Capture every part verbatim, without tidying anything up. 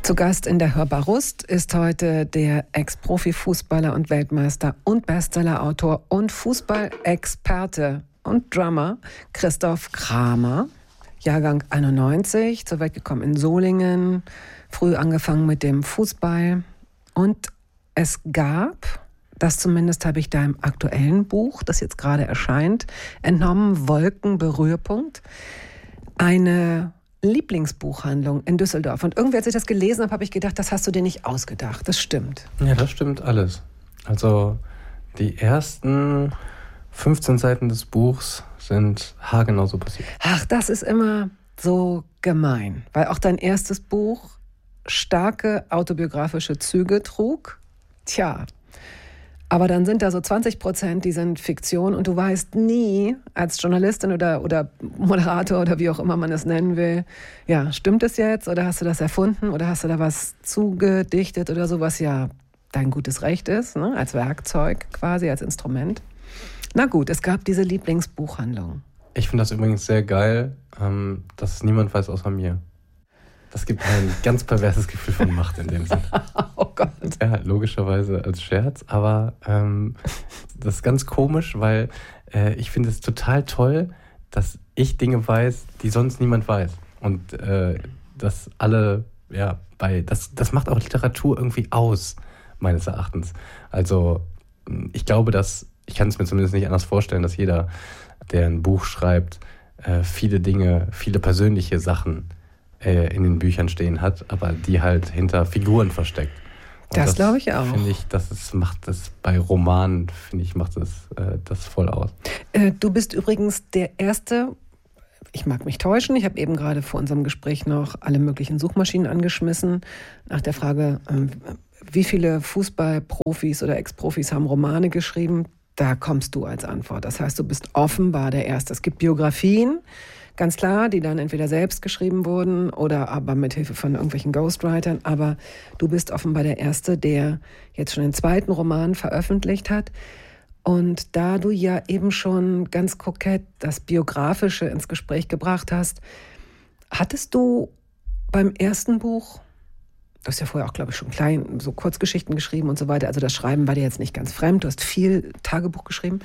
Zu Gast in der Hörbar-Rust ist heute der Ex-Profi-Fußballer und Weltmeister und Bestsellerautor und Fußballexperte und Drummer Christoph Kramer. Jahrgang einundneunzig, zur Welt gekommen in Solingen, früh angefangen mit dem Fußball. Und es gab, das zumindest habe ich deinem aktuellen Buch, das jetzt gerade erscheint, entnommen, Wolkenberührpunkt, eine Lieblingsbuchhandlung in Düsseldorf. Und irgendwie, als ich das gelesen habe, habe ich gedacht, das hast du dir nicht ausgedacht. Das stimmt. Ja, das stimmt alles. Also die ersten fünfzehn Seiten des Buchs sind haargenau so passiert. Ach, das ist immer so gemein, weil auch dein erstes Buch starke autobiografische Züge trug. Tja, aber dann sind da so zwanzig Prozent, die sind Fiktion und du weißt nie als Journalistin oder, oder Moderator oder wie auch immer man es nennen will, ja, stimmt es jetzt oder hast du das erfunden oder hast du da was zugedichtet oder so, was ja dein gutes Recht ist, ne? Als Werkzeug quasi, als Instrument. Na gut, es gab diese Lieblingsbuchhandlung. Ich finde das übrigens sehr geil, ähm, dass es niemand weiß außer mir. Das gibt ein ganz perverses Gefühl von Macht in dem Sinn. Oh Gott. Ja, logischerweise als Scherz, aber ähm, das ist ganz komisch, weil äh, ich finde es total toll, dass ich Dinge weiß, die sonst niemand weiß. Und äh, dass alle, ja, bei, das, das macht auch Literatur irgendwie aus, meines Erachtens. Also ich glaube, dass, ich kann es mir zumindest nicht anders vorstellen, dass jeder, der ein Buch schreibt, äh, viele Dinge, viele persönliche Sachen in den Büchern stehen hat, aber die halt hinter Figuren versteckt. Und das, das glaube ich auch. Finde ich, das ist, macht das bei Romanen, finde ich, macht das, äh, das voll aus. Äh, du bist übrigens der Erste, ich mag mich täuschen, ich habe eben gerade vor unserem Gespräch noch alle möglichen Suchmaschinen angeschmissen, nach der Frage, äh, wie viele Fußballprofis oder Ex-Profis haben Romane geschrieben? Da kommst du als Antwort. Das heißt, du bist offenbar der Erste. Es gibt Biografien, ganz klar, die dann entweder selbst geschrieben wurden oder aber mit Hilfe von irgendwelchen Ghostwritern. Aber du bist offenbar der Erste, der jetzt schon den zweiten Roman veröffentlicht hat. Und da du ja eben schon ganz kokett das Biografische ins Gespräch gebracht hast, hattest du beim ersten Buch, du hast ja vorher auch, glaube ich, schon klein, so Kurzgeschichten geschrieben und so weiter, also das Schreiben war dir jetzt nicht ganz fremd, du hast viel Tagebuch geschrieben.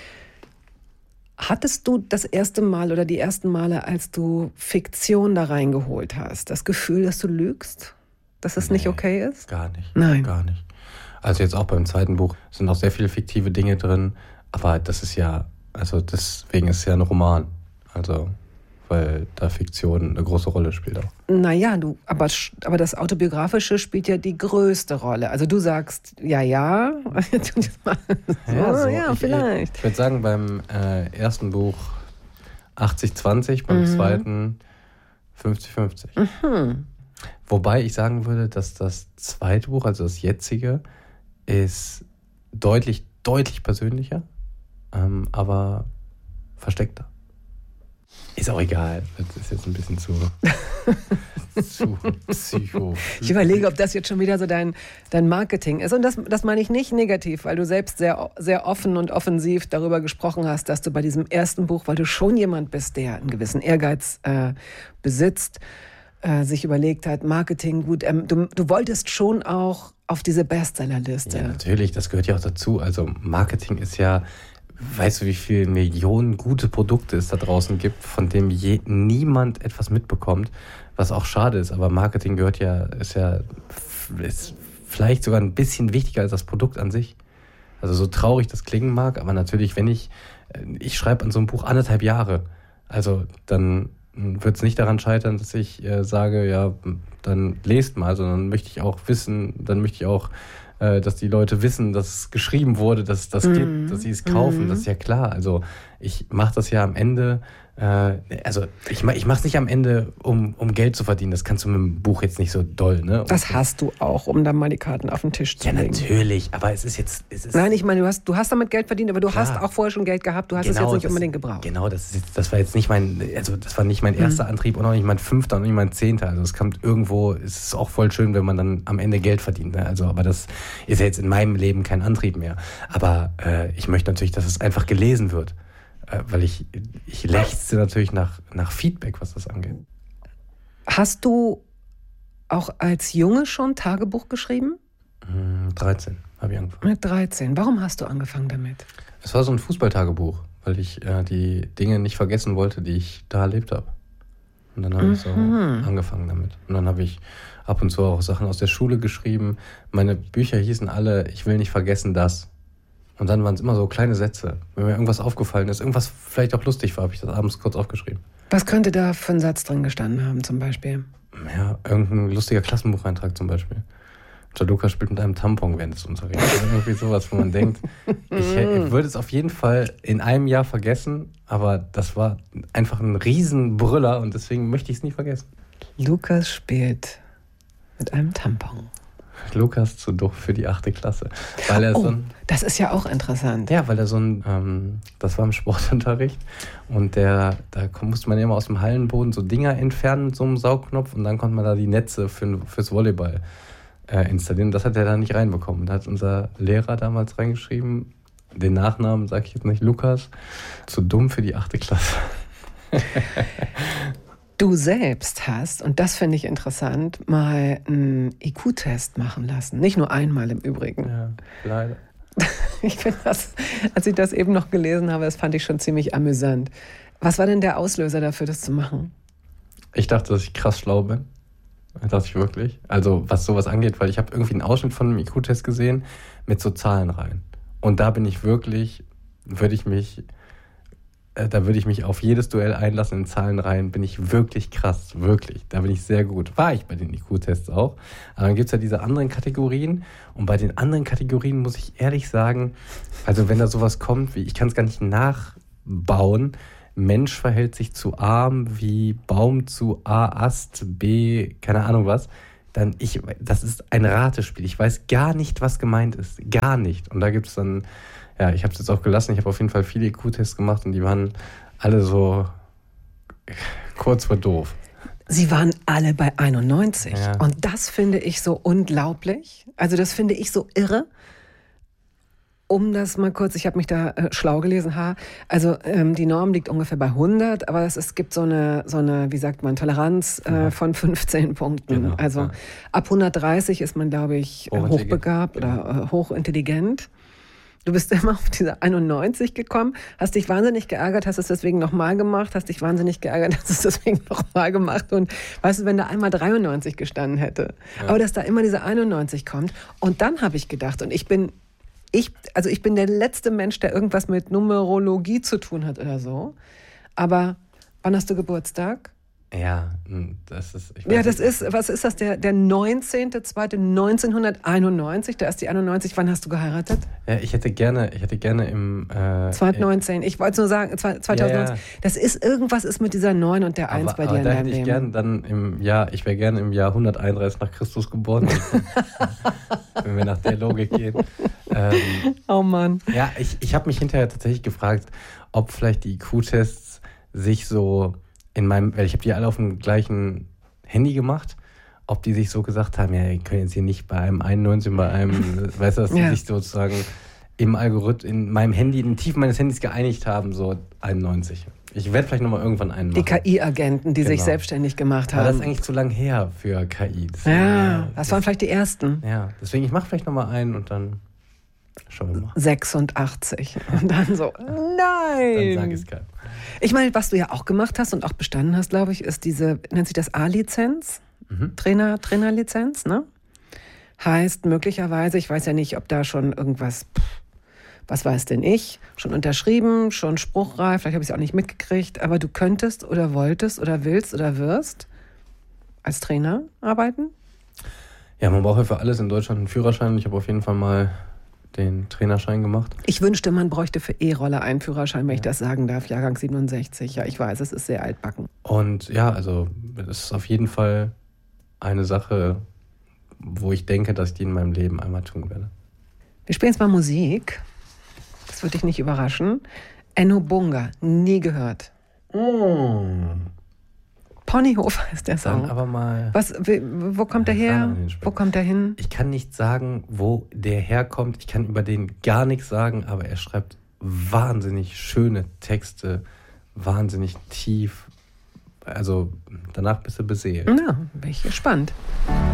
Hattest du das erste Mal oder die ersten Male, als du Fiktion da reingeholt hast, das Gefühl, dass du lügst? Dass es nee, nicht okay ist? Gar nicht. Nein. Gar nicht. Also jetzt auch beim zweiten Buch sind auch sehr viele fiktive Dinge drin, aber das ist ja, also deswegen ist es ja ein Roman. Also, weil da Fiktion eine große Rolle spielt auch. Naja, du, aber, aber das Autobiografische spielt ja die größte Rolle. Also du sagst, ja, ja. so, ja, so, ja, ich, vielleicht. Ich, ich würde sagen, beim äh, ersten Buch achtzig zwanzig, beim mhm. zweiten fünfzig fünfzig. Mhm. Wobei ich sagen würde, dass das zweite Buch, also das jetzige, ist deutlich, deutlich persönlicher, ähm, aber versteckter. Ist auch egal. Das ist jetzt ein bisschen zu, zu psycho. Ich überlege, ob das jetzt schon wieder so dein, dein Marketing ist. Und das, das meine ich nicht negativ, weil du selbst sehr, sehr offen und offensiv darüber gesprochen hast, dass du bei diesem ersten Buch, weil du schon jemand bist, der einen gewissen Ehrgeiz äh, besitzt, äh, sich überlegt hat, Marketing, gut, ähm, du, du wolltest schon auch auf diese Bestsellerliste. Ja, natürlich, das gehört ja auch dazu. Also Marketing ist ja, weißt du, wie viele Millionen gute Produkte es da draußen gibt, von dem je, niemand etwas mitbekommt, was auch schade ist. Aber Marketing gehört ja, ist ja ist vielleicht sogar ein bisschen wichtiger als das Produkt an sich. Also so traurig das klingen mag, aber natürlich, wenn ich, ich schreibe an so einem Buch anderthalb Jahre, also dann wird es nicht daran scheitern, dass ich äh, sage, ja, dann lest mal, sondern möchte ich auch wissen, dann möchte ich auch dass die Leute wissen, dass es geschrieben wurde, dass es das mm. gibt, dass sie es kaufen, mm. das ist ja klar. Also ich mache das ja am Ende, äh, also ich, ich mache es nicht am Ende, um, um Geld zu verdienen. Das kannst du mit dem Buch jetzt nicht so doll, ne? Und das hast du auch, um dann mal die Karten auf den Tisch zu ja, legen. Ja, natürlich, aber es ist jetzt... Es ist Nein, ich meine, du hast, du hast damit Geld verdient, aber du klar. hast auch vorher schon Geld gehabt, du hast genau, es jetzt nicht das, unbedingt gebraucht. Genau, das, ist jetzt, das war jetzt nicht mein, also das war nicht mein erster mm. Antrieb und auch nicht mein fünfter und nicht mein zehnter. Also es kommt irgendwo, es ist auch voll schön, wenn man dann am Ende Geld verdient, ne? Also, aber das ist ja jetzt in meinem Leben kein Antrieb mehr. Aber äh, ich möchte natürlich, dass es einfach gelesen wird. Äh, weil ich, ich lechze natürlich nach, nach Feedback, was das angeht. Hast du auch als Junge schon Tagebuch geschrieben? dreizehn habe ich angefangen. Mit dreizehn. Warum hast du angefangen damit? Es war so ein Fußballtagebuch, weil ich äh, die Dinge nicht vergessen wollte, die ich da erlebt habe. Und dann habe mhm. ich so angefangen damit. Und dann habe ich ab und zu auch Sachen aus der Schule geschrieben. Meine Bücher hießen alle, ich will nicht vergessen das. Und dann waren es immer so kleine Sätze. Wenn mir irgendwas aufgefallen ist, irgendwas vielleicht auch lustig war, habe ich das abends kurz aufgeschrieben. Was könnte da für ein Satz drin gestanden haben zum Beispiel? Ja, irgendein lustiger Klassenbucheintrag zum Beispiel. Lukas spielt mit einem Tampon während des Unterrichts. Also irgendwie sowas, wo man denkt, ich, ich würde es auf jeden Fall in einem Jahr vergessen, aber das war einfach ein Riesenbrüller und deswegen möchte ich es nie vergessen. Lukas spielt mit einem Tampon. Lukas zu doof für die achte Klasse. Weil er oh, so ein, das ist ja auch interessant. Ja, weil er so ein, ähm, das war im Sportunterricht und der, da musste man immer aus dem Hallenboden so Dinger entfernen mit so einem Saugknopf und dann konnte man da die Netze für, fürs Volleyball Äh, installieren. Das hat er da nicht reinbekommen. Da hat unser Lehrer damals reingeschrieben, den Nachnamen sage ich jetzt nicht, Lukas, zu dumm für die achte Klasse. Du selbst hast, und das finde ich interessant, mal einen I Q-Test machen lassen. Nicht nur einmal im Übrigen. Ja, leider. Ich finde das, als ich das eben noch gelesen habe, das fand ich schon ziemlich amüsant. Was war denn der Auslöser dafür, das zu machen? Ich dachte, dass ich krass schlau bin. Das dachte ich wirklich. Also was sowas angeht, weil ich habe irgendwie einen Ausschnitt von einem I Q-Test gesehen mit so Zahlen rein. Und da bin ich wirklich, würde ich mich, äh, da würde ich mich auf jedes Duell einlassen in Zahlen rein, bin ich wirklich krass, wirklich. Da bin ich sehr gut. War ich bei den I Q-Tests auch. Aber dann gibt es ja diese anderen Kategorien. Und bei den anderen Kategorien muss ich ehrlich sagen, also wenn da sowas kommt, wie ich kann es gar nicht nachbauen, Mensch verhält sich zu Arm wie Baum zu A, Ast, B, keine Ahnung was, dann ich, das ist ein Ratespiel. Ich weiß gar nicht, was gemeint ist. Gar nicht. Und da gibt es dann, ja, ich habe es jetzt auch gelassen, ich habe auf jeden Fall viele I Q-Tests gemacht und die waren alle so kurz vor doof. Sie waren alle bei einundneunzig. Ja. Und das finde ich so unglaublich. Also das finde ich so irre. Um das mal kurz, ich habe mich da äh, schlau gelesen, ha, also ähm, die Norm liegt ungefähr bei hundert, aber es, es gibt so eine, so eine, wie sagt man, Toleranz äh, ja. von fünfzehn Punkten. Genau, also ja. ab hundertdreißig ist man, glaube ich, hochbegabt genau. oder äh, hochintelligent. Du bist immer auf diese einundneunzig gekommen, hast dich wahnsinnig geärgert, hast es deswegen nochmal gemacht, hast dich wahnsinnig geärgert, hast es deswegen nochmal gemacht und weißt du, wenn da einmal dreiundneunzig gestanden hätte, ja. aber dass da immer diese einundneunzig kommt und dann habe ich gedacht und ich bin Ich, also ich bin der letzte Mensch, der irgendwas mit Numerologie zu tun hat oder so. Aber wann hast du Geburtstag? Ja, das ist... Ich weiß ja, das nicht. ist, was ist das, der, der neunzehnter zweiter neunzehnhunderteinundneunzig, da ist die einundneunzig. Wann hast du geheiratet? Ja, ich hätte gerne, ich hätte gerne im... Äh, zweitausendneunzehn, ich wollte nur sagen, zweitausendneunzehn. Ja, ja. Das ist, irgendwas ist mit dieser neun und der eins bei dir aber in da deinem hätte ich Leben. Gern dann im Jahr, ich wäre gerne im Jahr hunderteinunddreißig nach Christus geboren, wenn wir nach der Logik gehen. Ähm, oh Mann. Ja, ich, ich habe mich hinterher tatsächlich gefragt, ob vielleicht die I Q-Tests sich so in meinem, weil ich habe die alle auf dem gleichen Handy gemacht, ob die sich so gesagt haben, ja, ihr könnt jetzt hier nicht bei einem einundneunzig, bei einem, weißt du, dass die ja. sich sozusagen im Algorithmus, in meinem Handy, in den Tiefen meines Handys geeinigt haben, so einundneunzig. Ich werde vielleicht nochmal irgendwann einen machen. Die K I-Agenten, die genau. sich selbstständig gemacht haben. Aber das ist eigentlich zu lang her für K I. Das ja, ja, das waren vielleicht die ersten. Ja, deswegen, ich mache vielleicht nochmal einen und dann schauen wir mal. sechsundachtzig. Und dann so, nein. Dann sag ich es keinem. Ich meine, was du ja auch gemacht hast und auch bestanden hast, glaube ich, ist diese, nennt sich das A-Lizenz? Mhm. Trainer, Trainerlizenz, ne? Heißt möglicherweise, ich weiß ja nicht, ob da schon irgendwas, was weiß denn ich, schon unterschrieben, schon spruchreif, vielleicht habe ich es auch nicht mitgekriegt, aber du könntest oder wolltest oder willst oder wirst als Trainer arbeiten? Ja, man braucht ja für alles in Deutschland einen Führerschein. Ich habe auf jeden Fall mal den Trainerschein gemacht. Ich wünschte, man bräuchte für E-Roller einen Führerschein, wenn ja. ich das sagen darf. Jahrgang siebenundsechzig. Ja, ich weiß, es ist sehr altbacken. Und ja, also das ist auf jeden Fall eine Sache, wo ich denke, dass ich die in meinem Leben einmal tun werde. Wir spielen jetzt mal Musik. Das wird dich nicht überraschen. Enno Bunga, nie gehört. Mm. Ponyhof heißt der Song. Dann aber mal. Was, wo kommt der her? Wo kommt der hin? Ich kann nicht sagen, wo der herkommt. Ich kann über den gar nichts sagen, aber er schreibt wahnsinnig schöne Texte, wahnsinnig tief. also danach bist du beseelt. Na, bin ich gespannt.